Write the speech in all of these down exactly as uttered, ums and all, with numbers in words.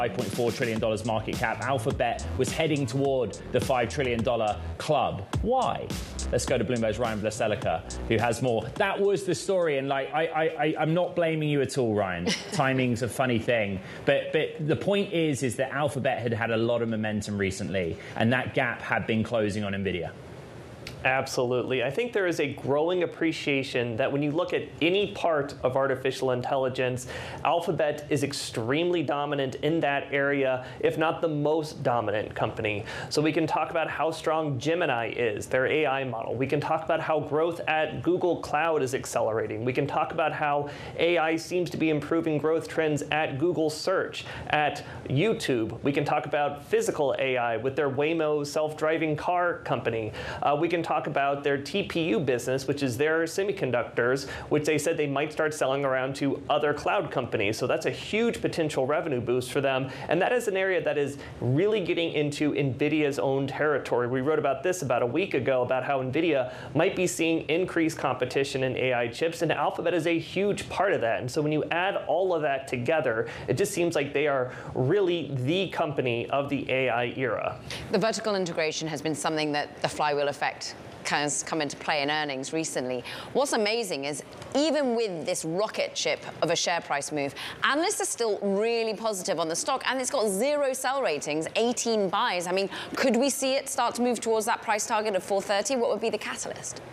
five point four trillion dollars market cap. Alphabet was heading toward the five trillion dollars club. Why? Let's go to Bloomberg's Ryan Vlaselica, who has more. That was the story, and like I, I, I, I'm not blaming you at all, Ryan. Timing's a funny thing, but but the point is, is that Alphabet had had a lot of momentum recently, and that gap had been closing on Nvidia. Absolutely. I think there is a growing appreciation that when you look at any part of artificial intelligence, Alphabet is extremely dominant in that area, if not the most dominant company. So we can talk about how strong Gemini is, their A I model. We can talk about how growth at Google Cloud is accelerating. We can talk about how A I seems to be improving growth trends at Google Search, at YouTube. We can talk about physical A I with their Waymo self-driving car company. Uh, we can talk talk about their T P U business, which is their semiconductors, which they said they might start selling around to other cloud companies. So that's a huge potential revenue boost for them. And that is an area that is really getting into NVIDIA's own territory. We wrote about this about a week ago, about how NVIDIA might be seeing increased competition in A I chips, and Alphabet is a huge part of that. And so when you add all of that together, it just seems like they are really the company of the A I era. The vertical integration has been something that the flywheel effect has come into play in earnings recently. What's amazing is even with this rocket ship of a share price move, analysts are still really positive on the stock, and it's got zero sell ratings, eighteen buys. I mean, could we see it start to move towards that price target of four thirty? What would be the catalyst?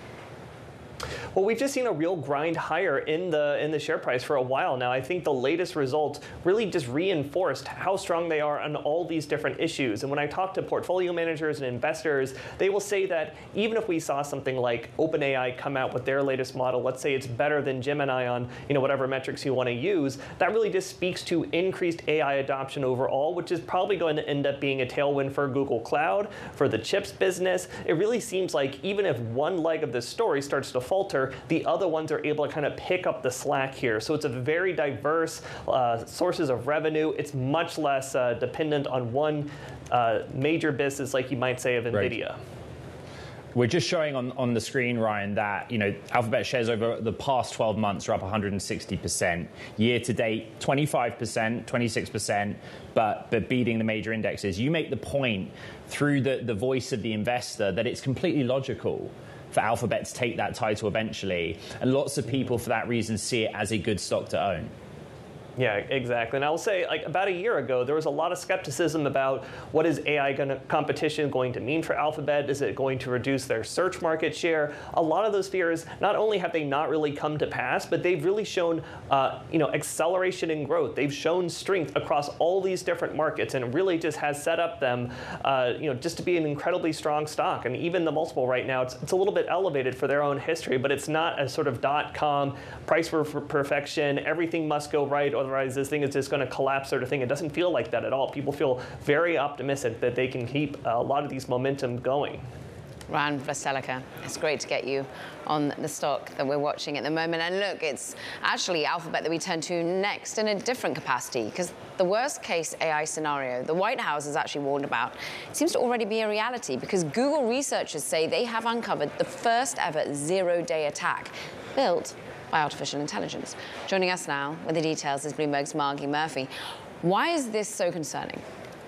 Well, we've just seen a real grind higher in the in the share price for a while now. I think the latest results really just reinforced how strong they are on all these different issues. And when I talk to portfolio managers and investors, they will say that even if we saw something like OpenAI come out with their latest model, let's say it's better than Gemini on, you know, whatever metrics you want to use, that really just speaks to increased A I adoption overall, which is probably going to end up being a tailwind for Google Cloud, for the chips business. It really seems like even if one leg of this story starts to falter, the other ones are able to kind of pick up the slack here. So it's a very diverse uh, sources of revenue. It's much less uh, dependent on one uh, major business, like you might say of NVIDIA. Right. We're just showing on, on the screen, Ryan, that, you know, Alphabet shares over the past twelve months are up one hundred sixty percent. Year to date, twenty-five percent, twenty-six percent, but, but beating the major indexes. You make the point through the, the voice of the investor that it's completely logical for Alphabet to take that title eventually. And lots of people, for that reason, see it as a good stock to own. Yeah, exactly. And I will say, like about a year ago, there was a lot of skepticism about what is A I gonna, competition going to mean for Alphabet? Is it going to reduce their search market share? A lot of those fears, not only have they not really come to pass, but they've really shown, uh, you know, acceleration in growth. They've shown strength across all these different markets, and it really just has set up them, uh, you know, just to be an incredibly strong stock. And even the multiple right now, it's, it's a little bit elevated for their own history, but it's not a sort of dot-com price for perfection. Everything must go right, or otherwise this thing is just going to collapse sort of thing. It doesn't feel like that at all. People feel very optimistic that they can keep a lot of these momentum going. Ryan Vlaselica, it's great to get you on the stock that we're watching at the moment. And look, it's actually Alphabet that we turn to next in a different capacity, because the worst case A I scenario the White House has actually warned about seems to already be a reality, because Google researchers say they have uncovered the first ever zero-day attack built by artificial intelligence. Joining us now with the details is Bloomberg's Margie Murphy. Why is this so concerning?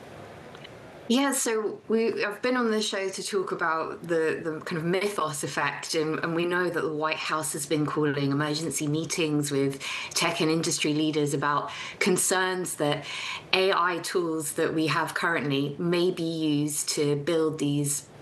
Yeah, so we have been on the show to talk about the, the kind of mythos effect, and, and we know that the White House has been calling emergency meetings with tech and industry leaders about concerns that A I tools that we have currently may be used to build these